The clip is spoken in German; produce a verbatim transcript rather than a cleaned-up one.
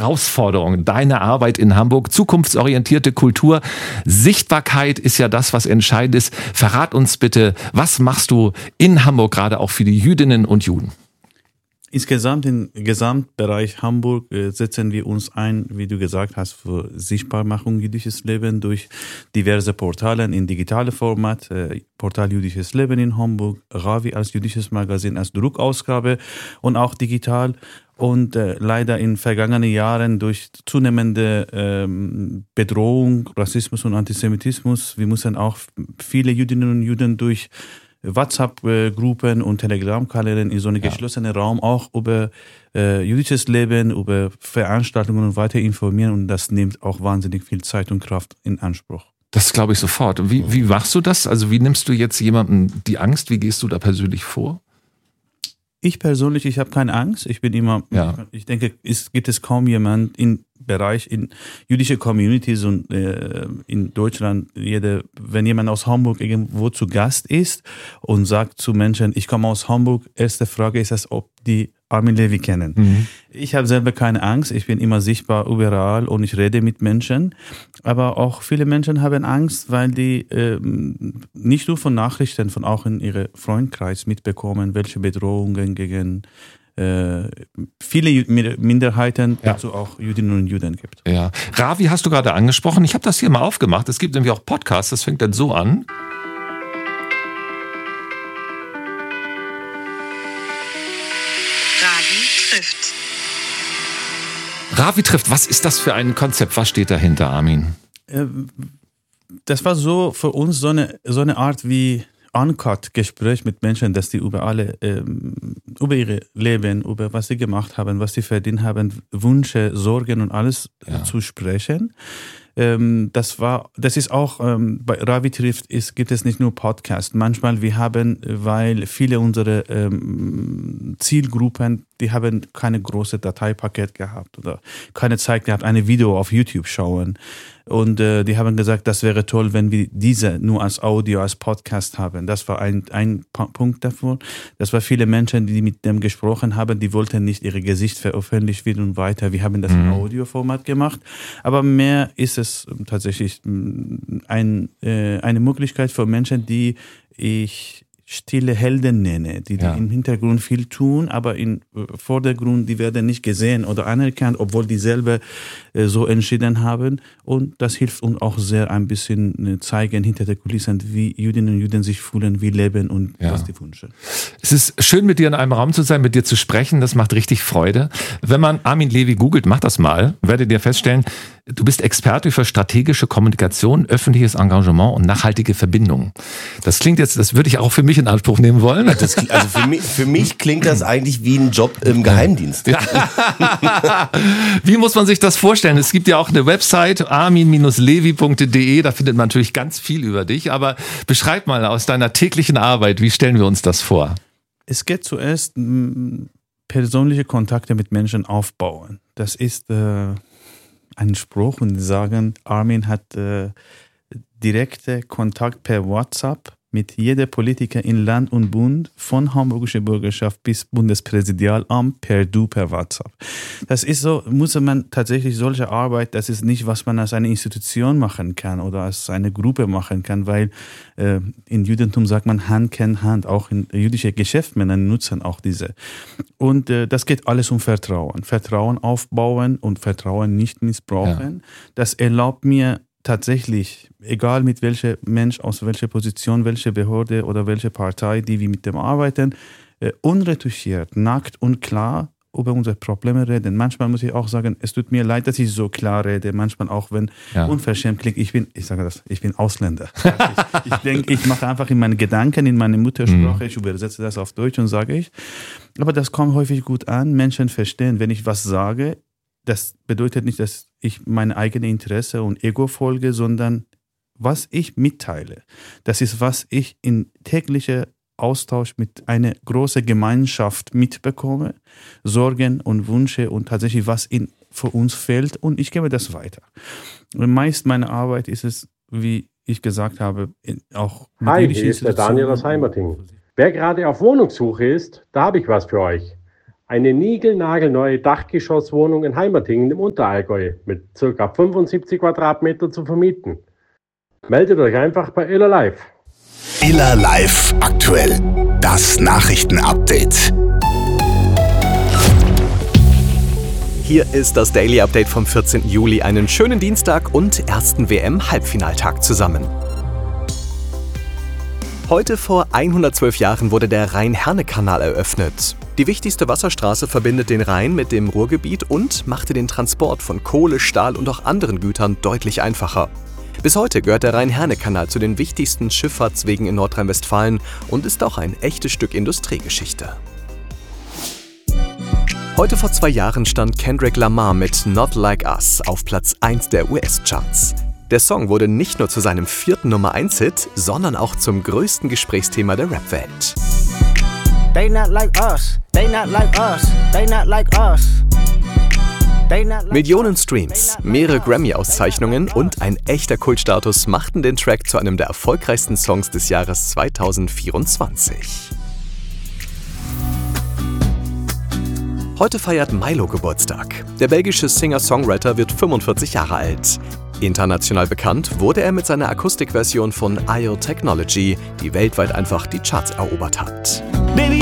Herausforderungen, deine Arbeit in Hamburg, zukunftsorientierte Kultur, Sichtbarkeit ist ja das, was entscheidend ist. Verrat uns bitte, was machst du in Hamburg gerade auch für die Jüdinnen und Juden? Insgesamt im Gesamtbereich Hamburg äh, setzen wir uns ein, wie du gesagt hast, für Sichtbarmachung jüdisches Leben durch diverse Portale in digitale Format, äh, Portal Jüdisches Leben in Hamburg, Ravi als jüdisches Magazin als Druckausgabe und auch digital. Und äh, leider in vergangenen Jahren durch zunehmende ähm, Bedrohung, Rassismus und Antisemitismus, wir müssen auch viele Jüdinnen und Juden durch WhatsApp-Gruppen und Telegram-Kanäle in so einen ja. geschlossenen Raum auch über äh, jüdisches Leben, über Veranstaltungen und weiter informieren, und das nimmt auch wahnsinnig viel Zeit und Kraft in Anspruch. Das glaube ich sofort. Wie, wie machst du das? Also wie nimmst du jetzt jemandem die Angst? Wie gehst du da persönlich vor? Ich persönlich, ich habe keine Angst. Ich bin immer, ja. ich denke, es gibt es kaum jemand im Bereich, in jüdische Communities und äh, in Deutschland, jede, wenn jemand aus Hamburg irgendwo zu Gast ist und sagt zu Menschen, ich komme aus Hamburg, erste Frage ist es, ob die Armin Levy kennen. Mhm. Ich habe selber keine Angst, ich bin immer sichtbar überall und ich rede mit Menschen, aber auch viele Menschen haben Angst, weil die ähm, nicht nur von Nachrichten, sondern auch in ihrem Freundkreis mitbekommen, welche Bedrohungen gegen äh, viele Minderheiten, ja. dazu auch Jüdinnen und Juden gibt. Ja. Ravi hast du gerade angesprochen, ich habe das hier mal aufgemacht, es gibt nämlich auch Podcasts, das fängt dann so an. Trifft. Ravi trifft, was ist das für ein Konzept? Was steht dahinter, Armin? Das war so für uns so eine, so eine Art wie Uncut-Gespräch mit Menschen, dass die über alle, ähm, über ihre Leben, über was sie gemacht haben, was sie verdient haben, Wünsche, Sorgen und alles ja. zu sprechen. Ähm, das war, das ist auch, ähm, bei Ravi trifft, ist, gibt es nicht nur Podcasts. Manchmal, wir haben, weil viele unserer ähm, Zielgruppen, die haben keine große Dateipaket gehabt oder keine Zeit gehabt, eine Video auf YouTube schauen. Und äh, die haben gesagt, das wäre toll, wenn wir diese nur als Audio, als Podcast haben. Das war ein, ein Punkt davon. Das war viele Menschen, die mit dem gesprochen haben, die wollten nicht ihre Gesicht veröffentlicht werden und weiter. Wir haben das mhm. im Audioformat gemacht. Aber mehr ist es tatsächlich ein, äh, eine Möglichkeit für Menschen, die ich stille Helden nenne, die, die ja. im Hintergrund viel tun, aber im Vordergrund, die werden nicht gesehen oder anerkannt, obwohl die selber äh, so entschieden haben. Und das hilft uns auch sehr, ein bisschen äh, zeigen hinter der Kulissen, wie Jüdinnen und Juden sich fühlen, wie leben und ja. was die wünschen. Es ist schön, mit dir in einem Raum zu sein, mit dir zu sprechen. Das macht richtig Freude. Wenn man Armin Levy googelt, macht das mal, werdet ihr feststellen, du bist Experte für strategische Kommunikation, öffentliches Engagement und nachhaltige Verbindungen. Das klingt jetzt, das würde ich auch für mich in Anspruch nehmen wollen. Das, also für mich, für mich klingt das eigentlich wie ein Job im Geheimdienst. Ja. Wie muss man sich das vorstellen? Es gibt ja auch eine Website, armin Levy punkt de, da findet man natürlich ganz viel über dich, aber beschreib mal aus deiner täglichen Arbeit, wie stellen wir uns das vor? Es geht zuerst persönliche Kontakte mit Menschen aufbauen. Das ist äh, ein Spruch, und die sagen, Armin hat äh, direkte Kontakt per WhatsApp mit jeder Politiker in Land und Bund, von hamburgischer Bürgerschaft bis Bundespräsidialamt, per Du, per WhatsApp. Das ist so, muss man tatsächlich solche Arbeit, das ist nicht, was man als eine Institution machen kann oder als eine Gruppe machen kann, weil äh, in Judentum sagt man, Hand kennt Hand, auch in jüdische Geschäftsmänner nutzen auch diese. Und äh, das geht alles um Vertrauen. Vertrauen aufbauen und Vertrauen nicht missbrauchen. Ja. Das erlaubt mir, tatsächlich, egal mit welchem Mensch, aus welcher Position, welche Behörde oder welche Partei, die wir mit dem arbeiten, äh, unretuschiert, nackt und klar über unsere Probleme reden. Manchmal muss ich auch sagen, es tut mir leid, dass ich so klar rede. Manchmal auch, wenn ja. unverschämt klingt, ich bin, ich sage das, ich bin Ausländer. ich ich denke, ich mache einfach in meinen Gedanken, in meine Muttersprache, mhm. ich übersetze das auf Deutsch und sage ich. Aber das kommt häufig gut an. Menschen verstehen, wenn ich was sage, das bedeutet nicht, dass ich meine eigene Interesse und Ego folge, sondern was ich mitteile. Das ist, was ich in täglicher Austausch mit einer großen Gemeinschaft mitbekomme, Sorgen und Wünsche und tatsächlich, was in, für uns fehlt, und ich gebe das weiter. Und meist meine Arbeit ist es, wie ich gesagt habe, auch mit Hi, hier ist der Daniel aus Heimerting. Wer gerade auf Wohnungssuche ist, da habe ich was für euch. eine niegelnagelneue Dachgeschosswohnung in Heimertingen im Unterallgäu mit ca. fünfundsiebzig Quadratmeter zu vermieten. Meldet euch einfach bei Iller Live. Iller Live aktuell. Das Nachrichtenupdate. Hier ist das Daily Update vom vierzehnten Juli. Einen schönen Dienstag und ersten W M-Halbfinaltag zusammen. Heute vor hundertzwölf Jahren wurde der Rhein-Herne-Kanal eröffnet. Die wichtigste Wasserstraße verbindet den Rhein mit dem Ruhrgebiet und machte den Transport von Kohle, Stahl und auch anderen Gütern deutlich einfacher. Bis heute gehört der Rhein-Herne-Kanal zu den wichtigsten Schifffahrtswegen in Nordrhein-Westfalen und ist auch ein echtes Stück Industriegeschichte. Heute vor zwei Jahren stand Kendrick Lamar mit Not Like Us auf Platz eins der U S-Charts. Der Song wurde nicht nur zu seinem vierten Nummer eins Hit, sondern auch zum größten Gesprächsthema der Rap-Welt. They not like us, they not like us, they not like us. Millionen Streams, mehrere Grammy-Auszeichnungen und ein echter Kultstatus machten den Track zu einem der erfolgreichsten Songs des Jahres zweitausendvierundzwanzig. Heute feiert Milo Geburtstag. Der belgische Singer-Songwriter wird fünfundvierzig Jahre alt. International bekannt wurde er mit seiner Akustikversion von I O Technology, die weltweit einfach die Charts erobert hat. Baby,